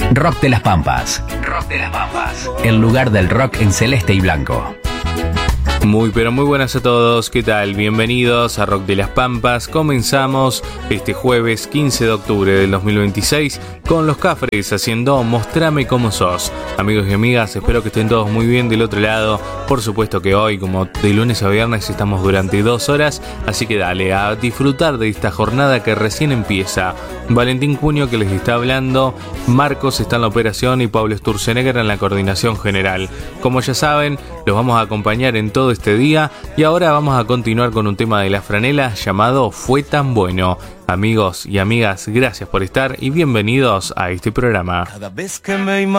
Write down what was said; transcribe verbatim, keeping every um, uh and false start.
Rock de las Pampas. Rock de las Pampas. El lugar del rock en celeste y blanco. Muy pero muy buenas a todos, ¿qué tal? Bienvenidos a Rock de las Pampas. Comenzamos este jueves quince de octubre del dos mil veintiséis con Los Cafres haciendo Mostrame Cómo Sos. Amigos y amigas, espero que estén todos muy bien del otro lado. Por supuesto que hoy, como de lunes a viernes, estamos durante dos horas, así que dale a disfrutar de esta jornada que recién empieza. Valentín Cunio que les está hablando, Marcos está en la operación y Pablo Sturzenegger en la coordinación general. Como ya saben, los vamos a acompañar en todo este día y ahora vamos a continuar con un tema de La Franela llamado Fue Tan Bueno. Amigos y amigas, gracias por estar y bienvenidos a este programa. Cada vez que me